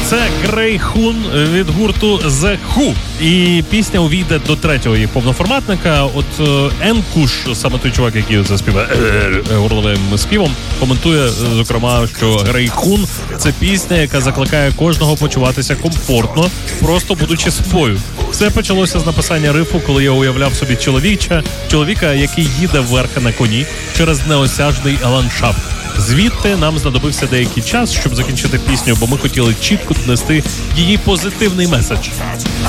Це Грейхун від гурту The Who. І пісня увійде до третього їх повноформатника. От Енкуш, саме той чувак, який це співає горловим співом, коментує, зокрема, що Грейхун – це пісня, яка закликає кожного почуватися комфортно, просто будучи собою. Все почалося з написання рифу, коли я уявляв собі чоловіка, який їде вверх на коні через неосяжний ландшафт. Звідти нам знадобився деякий час, щоб закінчити пісню, бо ми хотіли чітко донести її позитивний меседж.